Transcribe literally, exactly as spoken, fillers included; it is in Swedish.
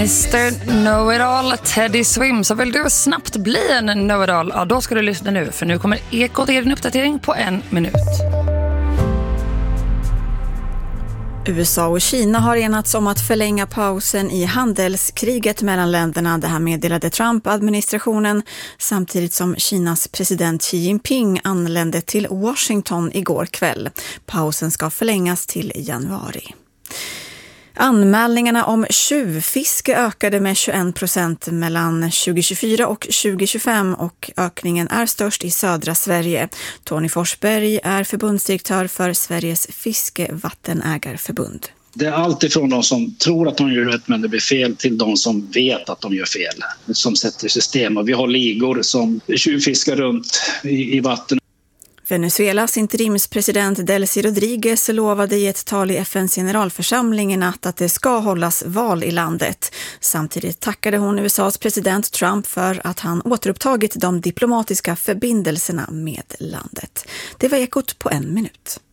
mister Know-it-all Teddy Swim. Så vill du snabbt bli en know-it-all, ja, då ska du lyssna nu. För nu kommer Ekot i en uppdatering på en minut. U S A och Kina har enats om att förlänga pausen i handelskriget mellan länderna. Det här meddelade Trump-administrationen samtidigt som Kinas president Xi Jinping anlände till Washington igår kväll. Pausen ska förlängas till januari. Anmälningarna om tjuvfiske ökade med tjugoen procent mellan tjugohundratjugofyra och tjugohundratjugofem och ökningen är störst i södra Sverige. Tony Forsberg är förbundsdirektör för Sveriges fiskevattenägarförbund. Det är allt ifrån de som tror att de gör rätt men det blir fel till de som vet att de gör fel, som sätter system. Och vi har ligor som tjuvfiskar runt i, i vatten. Venezuelas interimspresident Delcy Rodriguez lovade i ett tal i F N:s generalförsamling i natt att det ska hållas val i landet. Samtidigt tackade hon U S A:s president Trump för att han återupptagit de diplomatiska förbindelserna med landet. Det var Ekot på en minut.